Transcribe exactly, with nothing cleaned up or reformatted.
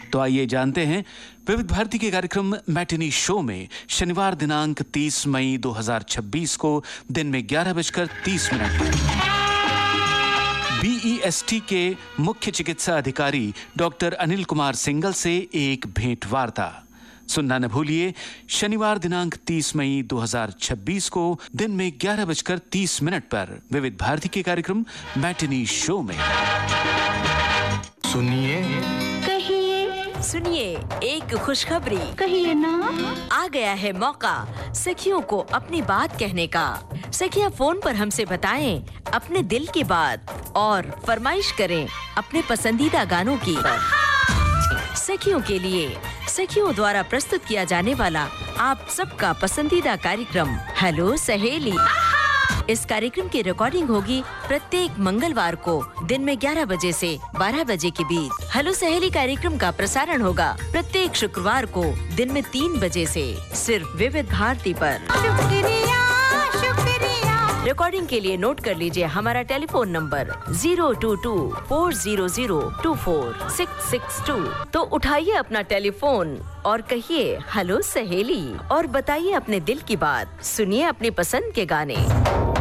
तो आइए जानते हैं विविध भारती के कार्यक्रम मैटिनी शो में शनिवार दिनांक तीस मई दो हज़ार छब्बीस को दिन में ग्यारह बजकर तीस मिनट पर बीईएसटी के मुख्य चिकित्सा अधिकारी डॉक्टर अनिल कुमार सिंगल से एक भेंट वार्ता सुनना न भूलिए। शनिवार दिनांक तीस मई दो हज़ार छब्बीस को दिन में ग्यारह बजकर तीस मिनट पर विविध भारती के कार्यक्रम मैटिनी शो में। सुनिए कहिए सुनिए एक खुशखबरी कहिए ना। आ गया है मौका सखियों को अपनी बात कहने का। सखियां फोन पर हमसे बताएं अपने दिल की बात और फरमाइश करें अपने पसंदीदा गानों की। सखियों के लिए सखियों द्वारा प्रस्तुत किया जाने वाला आप सबका पसंदीदा कार्यक्रम हेलो सहेली। इस कार्यक्रम की रिकॉर्डिंग होगी प्रत्येक मंगलवार को दिन में ग्यारह बजे से बारह बजे के बीच। हेलो सहेली कार्यक्रम का प्रसारण होगा प्रत्येक शुक्रवार को दिन में तीन बजे से सिर्फ विविध भारती पर। शुक्रिया शुक्रिया। रिकॉर्डिंग के लिए नोट कर लीजिए हमारा telephone number zero to to four zero zero to four six six to. तो उठाइए अपना टेलीफोन और कहिए हेलो सहेली और बताइए अपने दिल की बात। सुनिए अपनी पसंद के गाने।